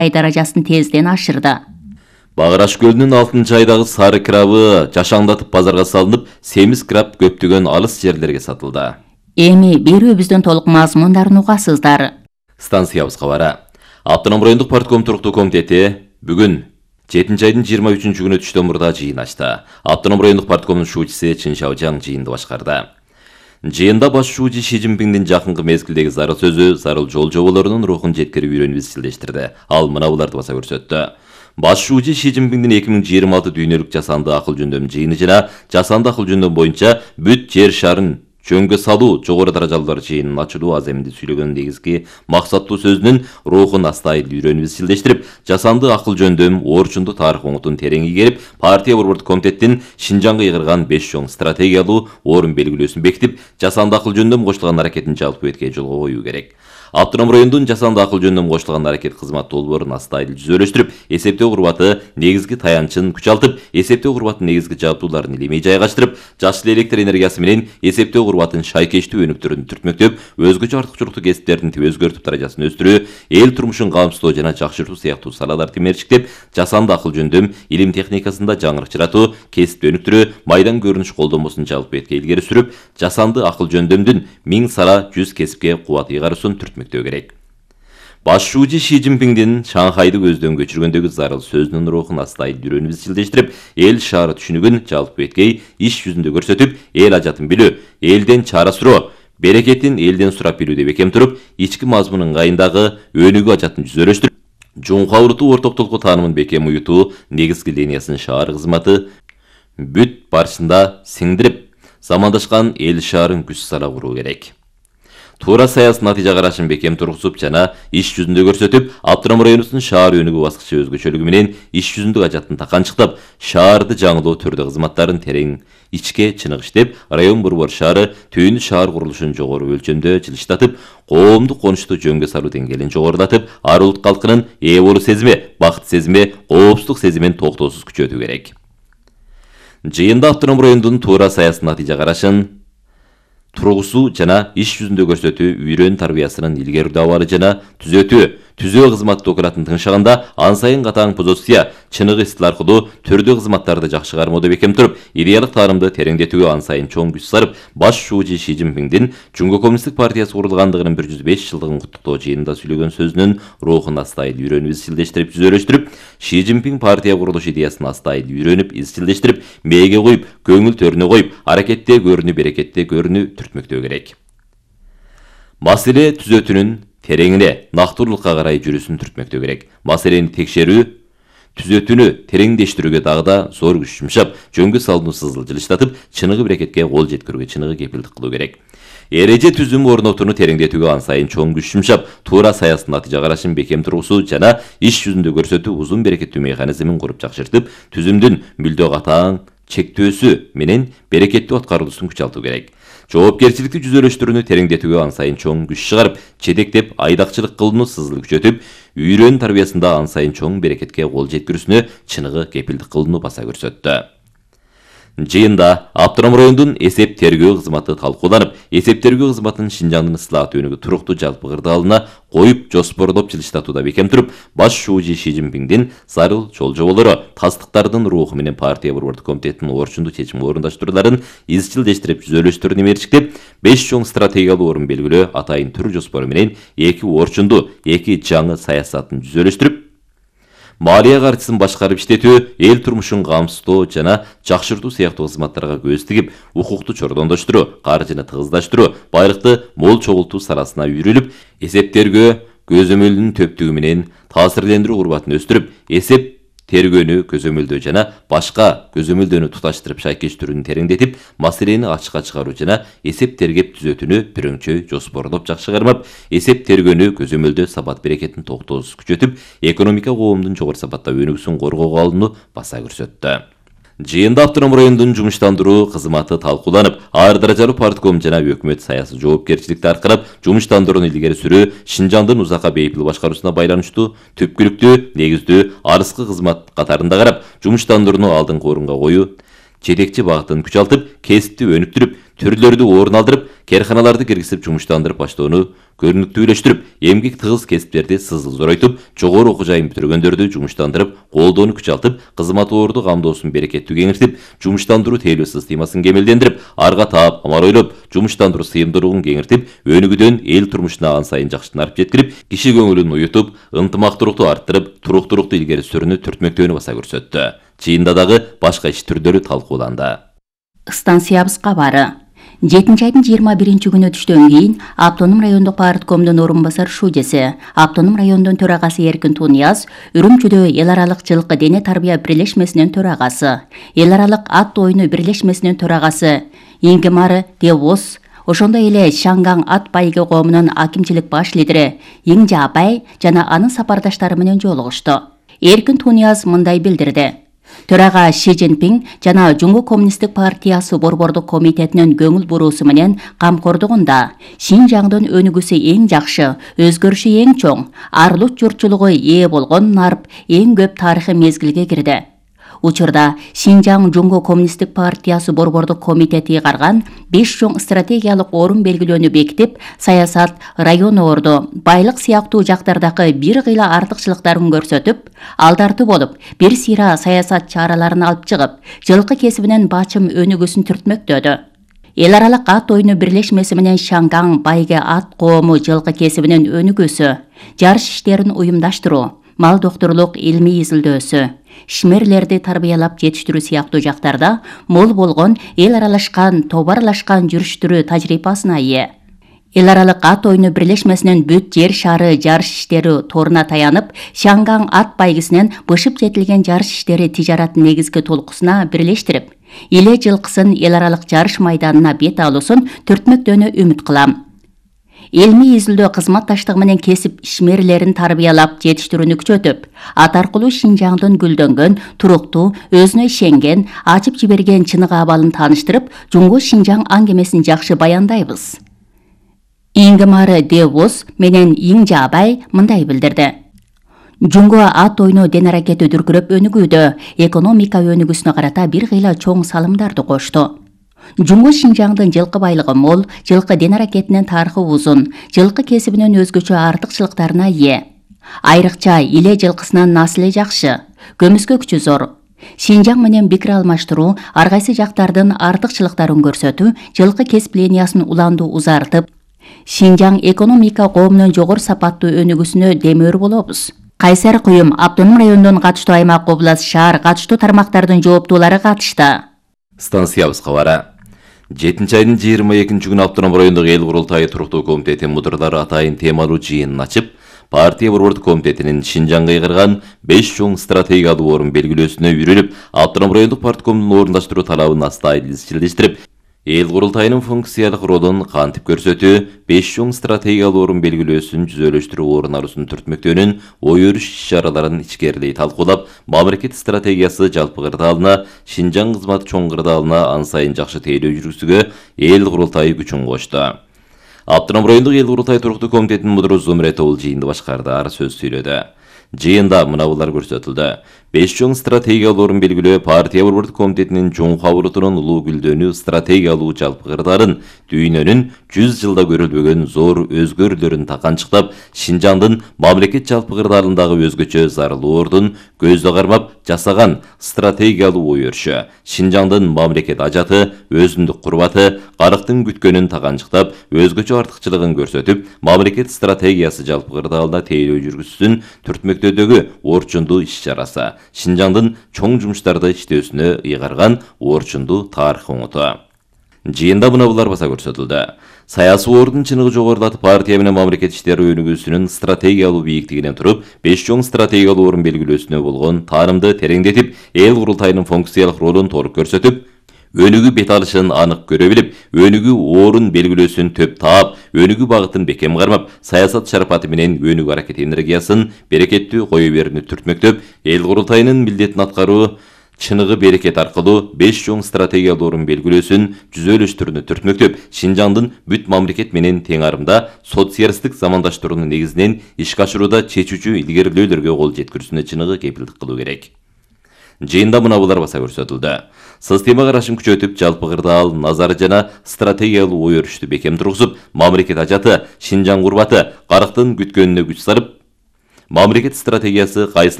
даражасын тезден ашырды. Багыраш көлүнүн 6-айдагы сары крабы жашаңдатып базарга салынып, семиз краб көптөгөн алыс жерлерге сатылды. Эми берүүбүздөн толук мазмундарын угасыздар. Станциябыз кабары. Автоном райондук партком туруктуу комитети бүгүн 7-айдын 23-күнү түштөн мурда жыйын ачты. Автоном райондук парткомдун шуучусу Чин Шаожаң жыйынды башкарды. Жыйында баш шуучу Ши Цзиньпиңдин жакынкы мезгилдеги зарыл сөзү, зарыл жол жоболорунун рухун жеткирип үйрөнүп изчилдештирди. Ал мына буларды баса көрсөттү. Баш шуучу Ши Цзиньпиңдин 2026 дүйнөлүк жасанды акыл жөндөм жыйыны жана жасанды акыл жөндөм боюнча бүт жер шарын жөнгө салуу жогору даражалуулар жыйынын ачылуу аземинде сүйлөгөн негизги максаттуу сөзүнүн рухун астайыл үйрөнүп изчилдештирип, жасанды акыл жөндөм орчунду тарых оңутун терең игерип, партия борбордук комитеттин Шинжаңга ыйгырган 5 чоң стратегиялуу орун белгилөөсүн бекитип, жасанды акыл жөндөм коштулган аракетин жалпы бетке жолго коюу керек. Автоном райондун жасанды акыл жөндөм коштулган аракет кызмат долбоорун астайыл жүзөлөштүрүп, эсептөө курбаты негизги таянчын күчалтып, эсептөө курбатынын негизги жабдууларын илемей жайгаштырып, жаш электр энергиясы менен эсептөө курбатынын шайкечтүү өнүктөрүн түртмөктөп, өзгөчө артыкчылыктуу кесиптердин өзгөртүп даражасын өстүрүү, эл турмушун камсыздоо жана жакшыртуу сыяктуу салаларды темерчиктеп, жасанды акыл жөндөм илим техникасында жаңырык жаратуу, кесипти өнүктүрүү, майдан көрүнүш колдонмосун жалпы бетке илгери сүрүп, жасанды акыл жөндөмдүн 1000 сара 100 кесипке кубат ыйгаруусун түртмөктөө керек. Баш шуучу Ши Цзиньпиңдин Шанхайды көздөн көчүргөндөгү зарыл сөзүнүн рухун астайыл үйрөнүп изчилдештирип, эл шаары түшүнүгүн жалпы бетке иш жүзүндө көрсөтүп, эл ажатын билүү, элден чара суроо, берекетин элден сурап билүүдө бекем туруп, ички мазмун ыңгайындагы өнүгүү ажатын жүзөлөштүрүп, жуңка урутуу ортоктолуку таанымын бекем уютуу негизги линиясын шаар кызматы бүт барышында сиңдирип, замандашкан эл шаарын күч сала куруу керек. Туура саясий натыйжа карашын бекем тургузуп жана иш жүзүндө көрсөтүп, Автоном районубуздун шаар өнүгүү баскычы өзгөчөлүгү менен иш жүзүндө ажатын таканчыктап, шаарды жаңылоо түрдө кызматтарын терең ичке чыныгы иштеп, район борбор шаары түйүнү шаар курулушун жогору өлчөмдө жылыштатып, коомдук конушту жөнгө салуу деңгээлин жогорулатып, ар улут калкынын ээ болуу сезими, бакыт сезими, коопсуздук сезимин токтоосуз күчөтүү керек. Жыйында Автоном райондун туура саясий натыйжа карашын тургусуу жана иш жүзүндө көрсөтүү, үйрөн тарбиясынын илгерилүү абалы жана түзөө кызмат документин тыңшаганда ан сайын катаң позиция, чыныгы стил аркылуу түрдүү кызматтарды жакшы кармоодо бекем туруп, идеялык таарымды тереңдетүүгө ан сайын чоң күч сарып, баш шуучу Ши Цзиньпиңдин Жумгө коммунисттик партиясы курулгандыгынын 105 жылдыгын куттуктоо жыйынында сүйлөгөн сөзүнүн рухун астайыл үйрөнүп изчилдештирип жүзөлөштүрүп, Ши Цзиньпиң партия курулуш идеясын астайыл үйрөнүп изчилдештирип, мээге коюп, көңүл төрүнө коюп, аракетте көрүнү, берекетте көрүнү түртмөктөө керек. Маселе түзөтүүнүн тереңине, нактуулукка карай жүрүсүн түртмөктөө керек. Маселени текшерүү, түзөтүүнү тереңдештирүүгө дагы да зор күч жумшап, жөнгө салууну сызыл жылыштатып, чыныгы берекетке кол жеткирүүгө чыныгы кепилдик кылуу керек. Эреже түзүм орнотууну тереңдетүүгө ан сайын чоң күч жумшап, туура саясий натыйжа карашын бекем тургусуу жана иш жүзүндө көрсөтүү узун берекеттүү механизмин куруп жакшыртып, түзүмдүн мүлдө катаң чектөөсү менен берекеттүү аткарылуусун күчалтуу керек. Жоопкерчиликти жүзөлөштүрүүнү тереңдетүүгө ан сайын чоң күч чыгарып, жетектеп, айдакчылык кылууну сызыл күчөтүп, үйрөн тарбиясында ан сайын чоң берекетке кол жеткирүүсүнө чыныгы кепилдик кылууну баса көрсөттү. Жыйында Автоном райондун эсеп тергөө кызматы талкууланып, эсеп тергөө кызматынын Шинжаңдын ысылаат өнүгүү туруктуу жалпы кырдаалына коюп жоспорлоп жылыштатууда бекем туруп, баш шуучу Ши Цзиньпиңдин зарыл жол жоболору, тастыктардын руху менен партия борбордук комитетинин орчундуу чечим орундаштырууларын изчилдештирип жүзөлөштүрүүнү мерчиктеп, 5 чоң стратегиялуу орун белгилөө атайын түр жоспору менен 2 орчундуу, 2 жаңы саясатын жүзөлөштүрүп, малия каржысын башкарып иштетүү, эл турмушун камсыздоо жана жакшыртуу сыяктуу кызматтарга көз тигип, укукту чордондоштуруу, каржыны тыгыздаштыруу, байлыкты мол чогултуу саласына үйрүлүп, эсеп тергөө көзөмөлүнүн төптүгү менен таасирлендирүү курбатын өстүрүп, эсеп тергөөнү көзөмөлдөө жана башка көзөмөлдөнү туташтырып шайкештирүүнү тереңдетип, маселени ачыкка чыгаруу жана эсеп тергеп түзөтүүнү бирөңчөй жоспорлоп жакшы кармап, эсеп тергөөнү көзөмөлдөө сапат берекетин токтоосуз күчөтүп, экономика коомдун жогору сапатта өнүгүүсүн коргоого алууну баса көрсөттү. Жыйында Автоном райондун жумуштандыруу кызматы талкууланып, ар даражалуу партком жана өкмөт саясий жоопкерчиликти аркырап, жумуштандырууну илгери сүрүү Шинжаңдын узакка бейпил башкаруусуна байланыштуу түпкүлүктүү, негиздүү, арыскы кызмат катарында карап, жумуштандырууну алдыңкы орунга коюу, жетекчи багытын күчалтып, кесипти өнүктүрүп, түрлөрдү орун алдырып, керканаларды киргизип жумуштандырып баштоону көрүнүктүүлөштүрүп, эмгек тыгыз кесиптерди зоройтуп, жогору окуу жайын бүтүргөндөрдү жумуштандырып, колдоону күчалтып, кызматоорду камдоосун берекеттүү кеңиртип, жумуштандыруу тейлөө системасын кемелдендирип, арга таап, амаройлоп, жумуштандыруу сыйымдуулугун кеңиртип, өнүгүүдөн эл турмушуна ан сайын жакшыртып жеткирип, киши көңүлүн уютуп, ынтымактуулукту арттырып, туруктуулукту илгери сүрүүнү түртмөктөөнү баса көрсөттү. Жыйында дагы башка иш түрлөрү талкууланды. Станциябыз кабары. 7-айдын 21 күнү түштөн кийин Автоном райондук парткомдун орун басар шужеси, Автоном райондун төрагасы Эркин Тунияз, Үрүмчүдө эл аралык жылкы дене тарбия бирлешмесинин төрагасы, эл аралык ат оюну бирлешмесинин төрагасы Ингемар Девос, ошондой эле Шангаң ат байыгы коомунун акимчилик баш лидери Иңжа Абай жана анын сапардаштары менен жолугушту. Эркин Тунияз мындай билдирди. Төрага Ши Цзиньпин жана Жумгу коммунисттик партиясы борбордук комитетинин көңүл буруусу менен камкордугунда Шинжаңдын өнүгүүсү эң жакшы, өзгөрүшү эң чоң, арлык журтчулугу ээ болгон нарп эң көп тарыхый мезгилге кирди. Учурда Шинжаң Жумгу коммунисттик партиясы борбордук комитети карган 5 чоң стратегиялык орун белгилөөнү бекитип, саясат, район орду, байлык сыяктуу жактардагы бир кыйла артыкчылыктарын көрсөтүп, алдартуу болуп, бир сыйра саясат чараларын алып чыгып, жылкы кесибинин бачым өнүгүүсүн түртмөктөдү. Эл аралык ат оюну бирлешмеси менен Шангаң байге ат коому жылкы кесибинин өнүгүүсү, жарыш иштерин уюмдаштыруу, мал доктурлук илмий изилдөөсү, шимерлерди тарбиялап жетиштирүү сыяктуу жактарда мол болгон эл аралашкан, тобарлашкан жүрүштүрүү тажрыйбасына ээ. Эл аралык ат оюну бирлешмесинин бүт жер шары жарыш иштери торуна таянып, Шангаң ат байгысынын бышып жетилген жарыш иштери тижарат негизги толкусуна бирлештирип, иле жылкысын эл аралык жарыш майданына бет алуусун түртмөктөөнү үмүт кылам. Илмий изилдөө кызматташтыгы менен кесип ишмерлерин тарбиялап жетиштирүүнү күчөтүп, ат аркылуу Шинжаңдын гүлдөнгөн, туруктуу, өзүнө ишенген, ачып жиберген чыныгы абалын тааныштырып, Жумгу Шинжаң аңгемесин жакшы баяндайбыз. Ингемар Девос менен Иңжа Абай мындай билдирди. Жумгу ат оюну ден аракети дүркүрөп өнүгүүдө, экономика өнүгүүсүнө карата бир кыйла чоң салымдарды кошту. Жумгу Шинжаңдын жылкы байлыгы мол, жылкы ден аракетинин тарыхы узун, жылкы кесибинин өзгөчө артыкчылыктарына ээ. Айрыкча иле жылкысынын наслы жакшы, көмүскө күчү зор. Шинжаң менен пикир алмаштыруу, ар кайсы жактардын артыкчылыктарын көрсөтүү, жылкы кесип линиясын уланду узартып, Шинжаң экономика коомунун жогору сапаттуу өнүгүүсүнө демөөр болобуз. Кайсар куюм Автоном райондун катыштуу аймак область шаар катыштуу тармактардын жооптуулары катышты. Станциябыз кабары. 7-айдын 22 күнү Автоном райондук эл курултайы туруктуу комитети мудурлары атайын темалуу жыйынын ачып, партия борбордук комитетинин Шинжаңга кырган 5 чоң стратегиялуу орун белгилөөсүнө үйрөнүп, Автоном райондук парткомдун орундаштыруу талабын астайыл изчилдештирип, эл курултайынын функциялык ролун кантип көрсөтүү, 5 чоң стратегиялуу орун белгилөөсүн жүзөлөштүрүү орун алуусун түртмөктөөнүн ой өрүш иш-чараларын ичкерилей талкуулап, мамлекет стратегиясы жалпы кырдаалына, Шинжаң кызматы чоң кырдаалына ан сайын жакшы тейлөө жүргүзүүгө эл курултайы күчүн кошту. Автоном райондук эл курултайы туруктуу комитетинин мудуру Зумрет Оол жыйынды башкарды, ар сөз сүйлөдү. Жыйында мынабулар көрсөтүлдү. 5 чоң стратегиялуу орун белгилөө партия борбордук комитетинин чоң кабырутунун улуу гүлдөнүү стратегиялуу жалпы кырдаалын дүйнөнүн 100 жылда көрүлбөгөн зор өзгөрүүлөрүн таканчыктап, Шинжаңдын мамлекет жалпы кырдаалындагы өзгөчө зарылуу ордун көздө кармап жасаган стратегиялуу ой өрүшү, Шинжаңдын мамлекет ажаты, өзүндүк курбаты, карыктын күткөнүн таканчыктап, өзгөчө артыкчылыгын көрсөтүп, мамлекет стратегиясы жалпы кырдаалда тейлөө жүргүзүүсүн түртмөктөөдөгү орчундуу иш-чарасы, Шинжаңдын чоң жумуштарды иштөөсүнө ыйгарган орчундуу тарых оңуту. Жыйында мынабулар баса көрсөтүлдү. Саясий ордун чыныгы жогорулатып, партия менен мамлекет иштери өнүгүүсүнүн стратегиялуу бийиктигинен туруп, 5 чоң стратегиялуу орун белгилөөсүнө болгон таанымды тереңдетип, эл курултайынын функциялык ролун толук көрсөтүп, өнүгүү бет алышын анык көрө билип, өнүгүү орун белгилөөсүн төп таап, өнүгүү багытын бекем кармап, саясат шарапаты менен өнүгүү аракет энергиясын берекеттүү кое берүүнү түртмөктөп, эл курултайынын милдетин аткаруу чыныгы берекет аркылуу 5 чоң стратегиялуу орун белгилөөсүн жүзөлөштүрүүнү түртмөктөп, Шинжаңдын бүт мамлекет менен тең арымда социалисттик замандаштыруунун негизинен ишке ашырууда чечүүчү илгерилөөлөргө кол жеткирүүсүнө чыныгы кепилдик кылуу керек. Жыйында мынабулар баса көрсөтүлдү. Система карашын күчөтүп, жалпы кырдаал, назар жана стратегиялуу ой өрүштү бекем тургузуп, мамлекет ажаты, Шинжаң курбаты, карактын күткөнүнө күч сарып, мамлекет стратегиясы кайсыл